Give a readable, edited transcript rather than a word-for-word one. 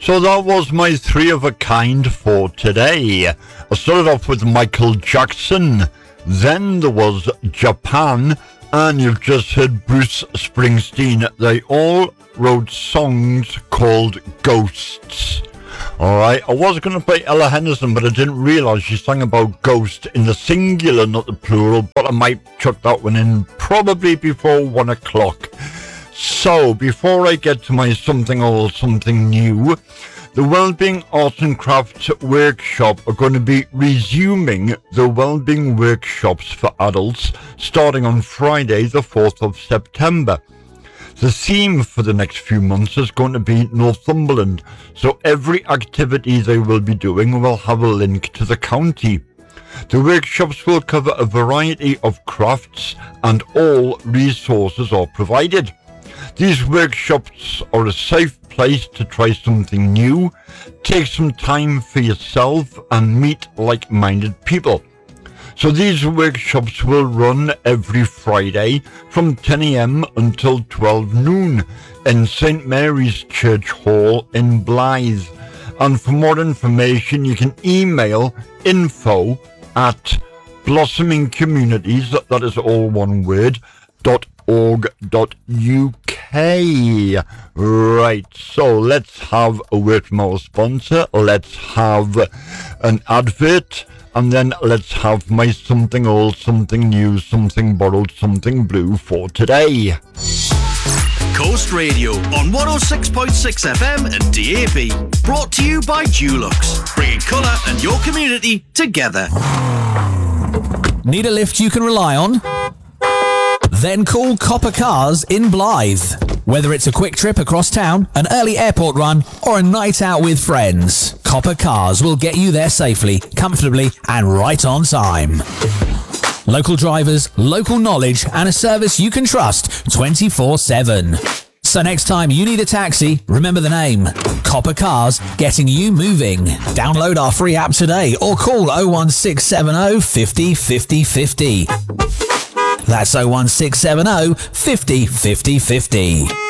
So that was my three of a kind for today. I started off with Michael Jackson, then there was Japan, and you've just heard Bruce Springsteen. They all wrote songs called Ghosts. Alright, I was going to play Ella Henderson, but I didn't realise she sang about ghost in the singular, not the plural, but I might chuck that one in probably before 1 o'clock. So, before I get to my something old, something new, the Wellbeing Arts and Crafts Workshop are going to be resuming the Wellbeing Workshops for adults starting on Friday the 4th of September. The theme for the next few months is going to be Northumberland, so every activity they will be doing will have a link to the county. The workshops will cover a variety of crafts and all resources are provided. These workshops are a safe place to try something new, take some time for yourself and meet like-minded people. So these workshops will run every Friday from 10 a.m. until 12 noon in St. Mary's Church Hall in Blythe. And for more information, you can email info@blossomingcommunities, that is all one word, .org.uk. Right, so let's have a word from our sponsor, let's have an advert, and then let's have my something old, something new, something borrowed, something blue for today. Coast Radio on 106.6 FM and DAB. Brought to you by Dulux, bringing colour and your community together. Need a lift you can rely on? Then call Copper Cars in Blythe. Whether it's a quick trip across town, an early airport run, or a night out with friends, Copper Cars will get you there safely, comfortably, and right on time. Local drivers, local knowledge, and a service you can trust 24/7. So next time you need a taxi, remember the name. Copper Cars, getting you moving. Download our free app today or call 01670 50 50 50. That's 01670 50 50 50.